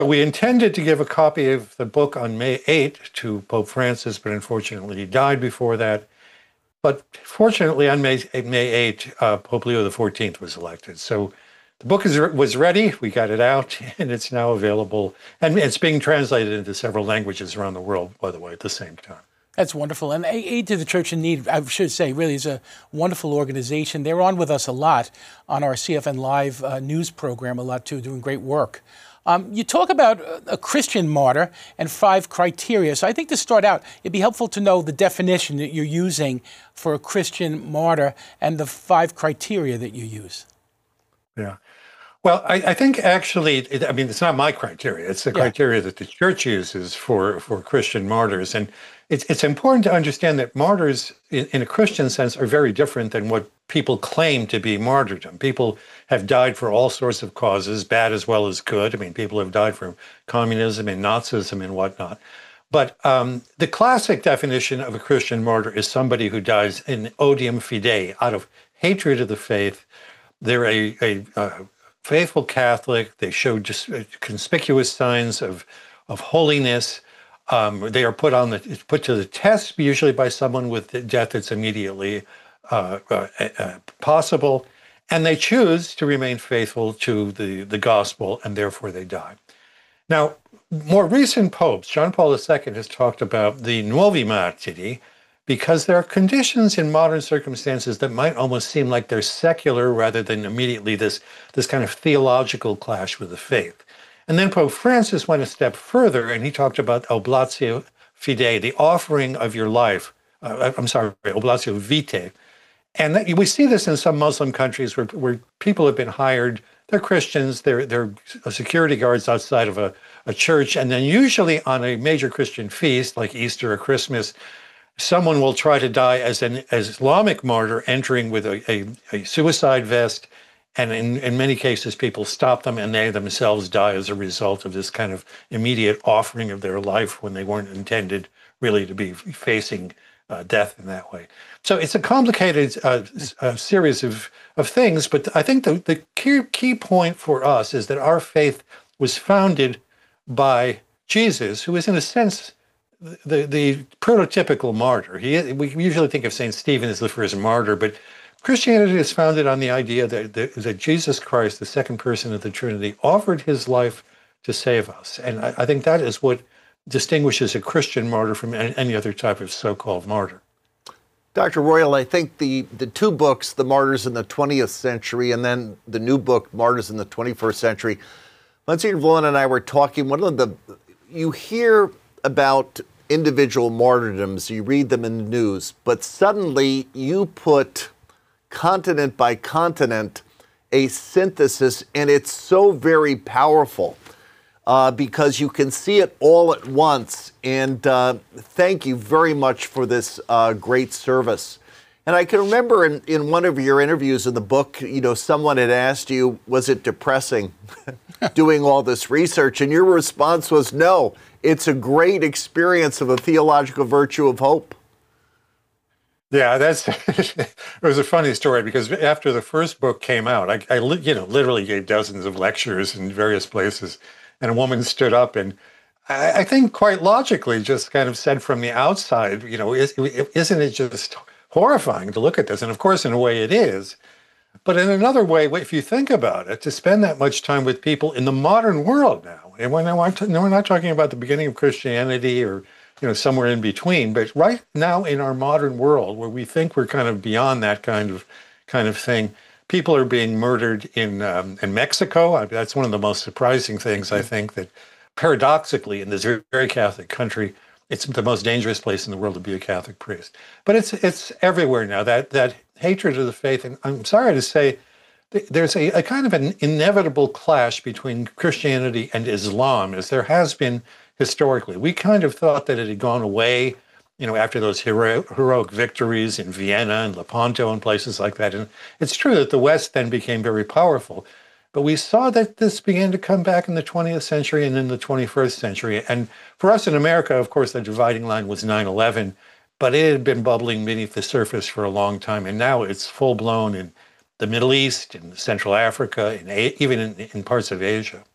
we intended to give a copy of the book on May 8th to Pope Francis, but unfortunately he died before that. But fortunately, on May 8th, Pope Leo XIV was elected. So the book was ready, we got it out, and it's now available. And it's being translated into several languages around the world, by the way, at the same time. That's wonderful. And Aid to the Church in Need, I should say, really is a wonderful organization. They're on with us a lot on our CFN Live news program, a lot too, doing great work. You talk about a Christian martyr and 5 criteria. So I think to start out, it'd be helpful to know the definition that you're using for a Christian martyr and the 5 criteria that you use. Yeah. Well, I think actually, it's not my criteria. It's the criteria that the church uses for Christian martyrs. And it's important to understand that martyrs, in a Christian sense, are very different than what people claim to be martyrdom. People have died for all sorts of causes, bad as well as good. People have died for communism and Nazism and whatnot. But the classic definition of a Christian martyr is somebody who dies in odium fidei, out of hatred of the faith. They're a faithful Catholic. They show just conspicuous signs of holiness. They are put to the test, usually by someone with death that's immediately possible, and they choose to remain faithful to the gospel, and therefore they die. Now, more recent popes, John Paul II has talked about the nuovi martiri, because there are conditions in modern circumstances that might almost seem like they're secular rather than immediately this kind of theological clash with the faith. And then Pope Francis went a step further, and he talked about oblatio fidei, the offering of your life. Oblatio vitae. And we see this in some Muslim countries where people have been hired. They're Christians. They're security guards outside of a church. And then usually on a major Christian feast like Easter or Christmas, someone will try to die as an Islamic martyr, entering with a suicide vest. And in many cases, people stop them and they themselves die as a result of this kind of immediate offering of their life when they weren't intended really to be facing death in that way. So it's a complicated series of things, but I think the key point for us is that our faith was founded by Jesus, who is in a sense the prototypical martyr. We usually think of St. Stephen as the first martyr, but Christianity is founded on the idea that Jesus Christ, the second person of the Trinity, offered his life to save us. And I think that is what distinguishes a Christian martyr from any other type of so-called martyr. Dr. Royal, I think the 2 books, The Martyrs in the 20th Century, and then the new book, Martyrs in the 21st Century, Monsignor Vallone and I were talking, you hear about individual martyrdoms, you read them in the news, but suddenly you put continent by continent a synthesis, and it's so very powerful because you can see it all at once. And thank you very much for this great service. And I can remember in one of your interviews in the book, someone had asked you, was it depressing doing all this research? And your response was, no, it's a great experience of a theological virtue of hope. Yeah, it was a funny story because after the first book came out, I literally gave dozens of lectures in various places, and a woman stood up and I think quite logically just kind of said from the outside, isn't it just horrifying to look at this? And of course, in a way it is. But in another way, if you think about it, to spend that much time with people in the modern world now, and we're not talking about the beginning of Christianity or somewhere in between, but right now in our modern world where we think we're kind of beyond that kind of thing, people are being murdered in Mexico. That's one of the most surprising things, I think, that paradoxically in this very Catholic country, it's the most dangerous place in the world to be a Catholic priest. But it's everywhere now, that hatred of the faith. And I'm sorry to say, there's a kind of an inevitable clash between Christianity and Islam, as there has been historically. We kind of thought that it had gone away, after those heroic victories in Vienna and Lepanto and places like that. And it's true that the West then became very powerful. But we saw that this began to come back in the 20th century and in the 21st century. And for us in America, of course, the dividing line was 9/11, but it had been bubbling beneath the surface for a long time. And now it's full blown in the Middle East, in Central Africa, even in parts of Asia.